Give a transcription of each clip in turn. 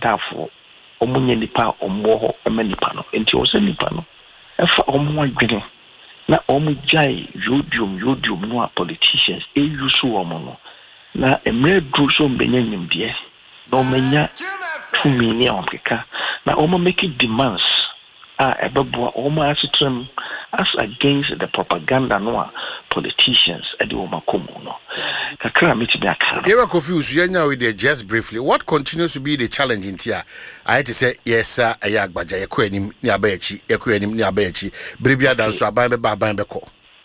adafo omunye nipa omwo ho ema nipa no enti o se nipa no efa omwo adwene na omujai yodium no a politicians use omo no na emre dru so mbenya nyimde na omenya tumi ni onkeka na omo make demands ebeboa omo asitrem as against the propaganda no politicians edi omo komu no kakra meti be akara they were confused yenya with the just briefly what continues to be the challenge in here I to say yes sir ayagbaja yekoanim ni abayachi bribia dan so aban be ko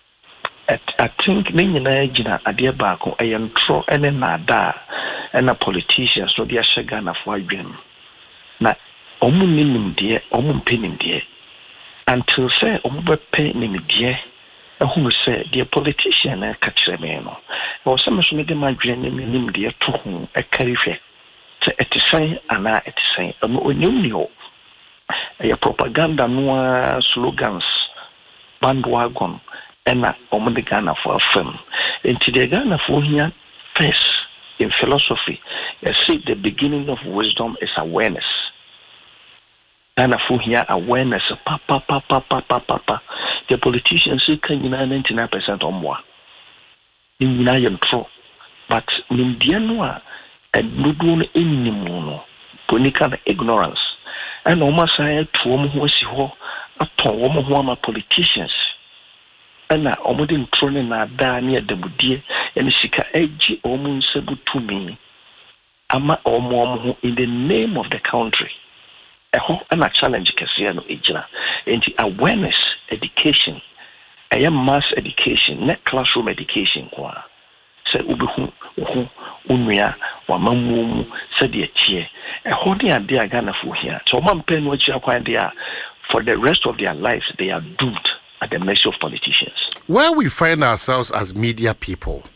I think nyina gina ade ba ko ayentro ene na da ena politicians so dia shega na fo adwem na omu nimde omu mpenimde until say omu bepe nimde ehunu say the politician na ka kire me no o se me so me de madwene nimde to hu e karife se etisan ana etisan omu onyumnio e propaganda no slogans bandwagon ena omu de Ghana for afem into the Ghana for here first in philosophy you see the beginning of wisdom is awareness. Ghana for here awareness pa the politicians can 99% or more in United Pro but in Dianua and Nudun in Nimuno Punika ignorance and almost I to woman who is ho upon woman who are politicians and I almost thrown na da near the budie and sika edgy almost to me ama omo in the name of the country and a challenge kasiano ejina into awareness education mass education net classroom education kwa say ubehu unua wa mamumu say de tie ehode ade agana for here so mampen no chia kwa there for the rest of their lives they are doomed at the mercy of politicians. Where we find ourselves as media people